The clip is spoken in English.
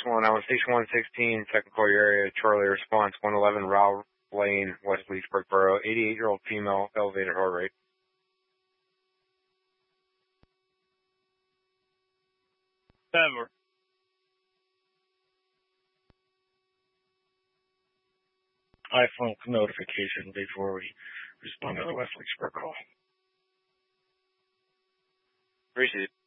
1, I was station 116, second call your area, Charlie response, 111 Rowell Lane, West Leesburg Borough, 88-year-old female, elevated heart rate. Denver. iPhone notification before we respond to the West Leesburg call. Appreciate it.